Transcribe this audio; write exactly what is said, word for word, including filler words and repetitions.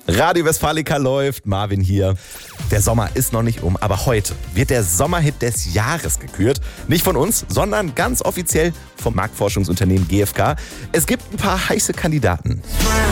Radio Westfalica läuft, Marvin hier. Der Sommer ist noch nicht um, aber heute wird der Sommerhit des Jahres gekürt. Nicht von uns, sondern ganz offiziell vom Marktforschungsunternehmen G F K. Es gibt ein paar heiße Kandidaten.